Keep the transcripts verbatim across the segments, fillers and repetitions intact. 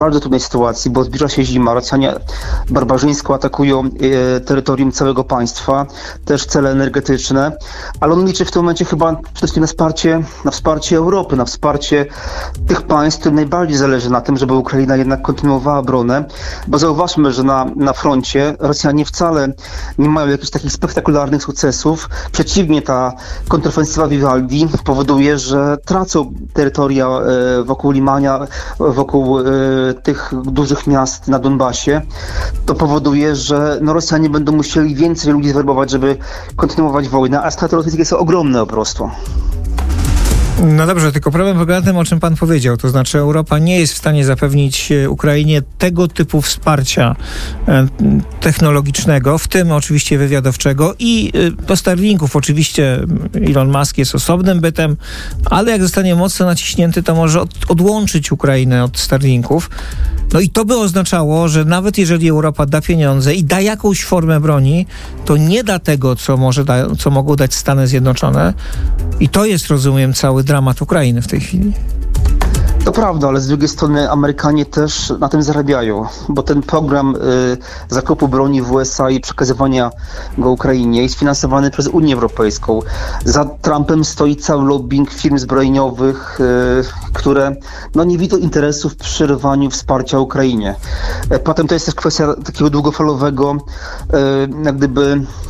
bardzo trudnej sytuacji, bo zbliża się zima. Rosjanie barbarzyńsko atakują e, terytorium całego państwa, też cele energetyczne, ale on liczy w tym momencie chyba przede wszystkim na wsparcie, na wsparcie Europy, na wsparcie tych państw, którym najbardziej zależy na tym, żeby Ukraina jednak kontynuowała obronę, bo zauważmy, że na, na froncie Rosjanie wcale nie mają jakichś takich spektakularnych sukcesów. Przeciwnie, ta kontrofensywa Vivaldi powoduje, że tracą terytoria e, wokół Limania, wokół e, tych dużych miast na Donbasie. To powoduje, że no, Rosjanie będą musieli więcej ludzi zwerbować, żeby kontynuować wojnę, a straty rosyjskie są ogromne po prostu. No dobrze, tylko problem polega na tym, o czym pan powiedział. To znaczy Europa nie jest w stanie zapewnić Ukrainie tego typu wsparcia technologicznego, w tym oczywiście wywiadowczego i do Starlinków. Oczywiście Elon Musk jest osobnym bytem, ale jak zostanie mocno naciśnięty, to może od, odłączyć Ukrainę od Starlinków. No i to by oznaczało, że nawet jeżeli Europa da pieniądze i da jakąś formę broni, to nie da tego, co, może da, co mogą dać Stany Zjednoczone. I to jest, rozumiem, cały dramat Ukrainy w tej chwili. To prawda, ale z drugiej strony Amerykanie też na tym zarabiają, bo ten program y, zakupu broni w U S A i przekazywania go Ukrainie jest finansowany przez Unię Europejską. Za Trumpem stoi cały lobbying firm zbrojeniowych, y, które no, nie widzą interesów w przerywaniu wsparcia Ukrainie. Y, potem to jest też kwestia takiego długofalowego, y, jak gdyby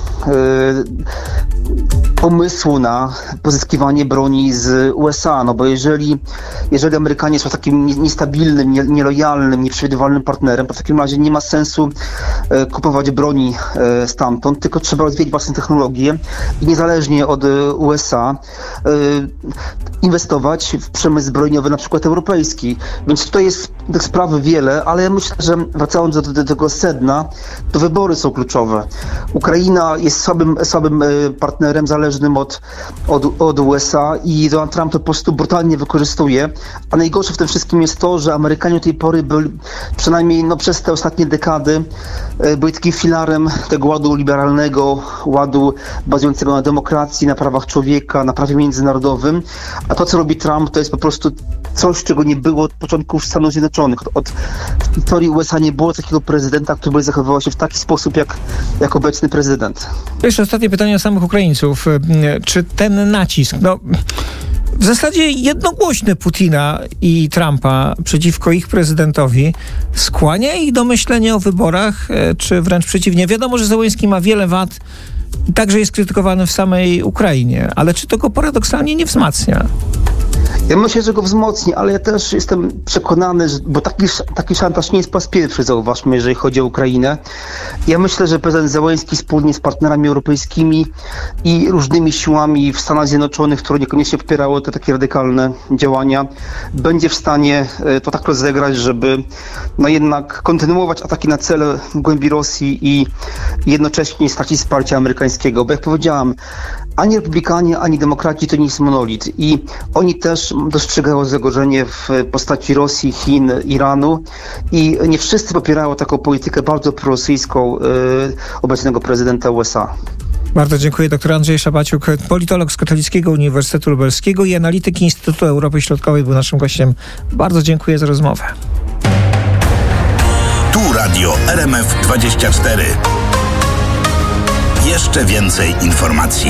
y, pomysłu na pozyskiwanie broni z U S A, no bo jeżeli, jeżeli Amerykanie są takim niestabilnym, nie, nielojalnym, nieprzewidywalnym partnerem, to w takim razie nie ma sensu e, kupować broni e, stamtąd, tylko trzeba rozwijać własne technologie i niezależnie od e, U S A e, inwestować w przemysł zbrojeniowy, na przykład europejski. Więc tutaj jest tych spraw wiele, ale ja myślę, że wracając do, do tego sedna, to wybory są kluczowe. Ukraina jest słabym, słabym e, partnerem, zależnym Od, od, od U S A i Donald Trump to po prostu brutalnie wykorzystuje. A najgorsze w tym wszystkim jest to, że Amerykanie do tej pory byli, przynajmniej no, przez te ostatnie dekady, byli takim filarem tego ładu liberalnego, ładu bazującego na demokracji, na prawach człowieka, na prawie międzynarodowym. A to, co robi Trump, to jest po prostu coś, czego nie było od początków Stanów Zjednoczonych. Od, w historii U S A nie było takiego prezydenta, który zachowywał się w taki sposób, jak, jak obecny prezydent. Jeszcze ostatnie pytanie o samych Ukraińców. Czy ten nacisk, no w zasadzie jednogłośny Putina i Trumpa przeciwko ich prezydentowi skłania ich do myślenia o wyborach, czy wręcz przeciwnie? Wiadomo, że Zełenski ma wiele wad i także jest krytykowany w samej Ukrainie, ale czy to go paradoksalnie nie wzmacnia? Ja myślę, że go wzmocni, ale ja też jestem przekonany, że, bo taki, taki szantaż nie jest po raz pierwszy, zauważmy, jeżeli chodzi o Ukrainę. Ja myślę, że prezydent Zełenski wspólnie z partnerami europejskimi i różnymi siłami w Stanach Zjednoczonych, które niekoniecznie wspierały te takie radykalne działania, będzie w stanie to tak rozegrać, żeby no jednak kontynuować ataki na cele w głębi Rosji i jednocześnie stracić wsparcie amerykańskiego. Bo jak powiedziałam, ani republikanie, ani demokraci to nie jest monolit i oni też dostrzegają zagrożenie w postaci Rosji, Chin, Iranu i nie wszyscy popierają taką politykę bardzo prorosyjską yy, obecnego prezydenta U S A. Bardzo dziękuję. Doktor Andrzej Szabaciuk, politolog z Katolickiego Uniwersytetu Lubelskiego i analityk Instytutu Europy Środkowej, był naszym gościem. Bardzo dziękuję za rozmowę. Tu Radio R M F dwadzieścia cztery. Jeszcze więcej informacji.